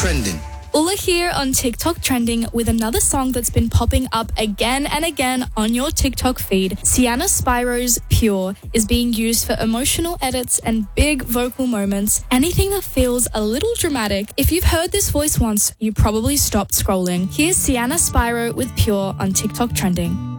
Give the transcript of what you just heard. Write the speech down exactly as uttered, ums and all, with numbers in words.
Trending. Ula here on TikTok Trending with another song that's been popping up again and again on your TikTok feed. Sienna Spiro's Pure is being used for emotional edits and big vocal moments, anything that feels a little dramatic. If you've heard this voice once, you probably stopped scrolling. Here's Sienna Spiro with Pure on TikTok Trending.